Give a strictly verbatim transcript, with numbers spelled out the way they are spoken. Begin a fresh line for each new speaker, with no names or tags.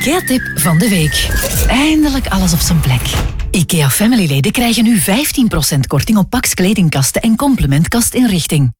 IKEA-tip van de week. Eindelijk alles op zijn plek. IKEA Family-leden krijgen nu vijftien procent korting op Pax kledingkasten en complementkastinrichting.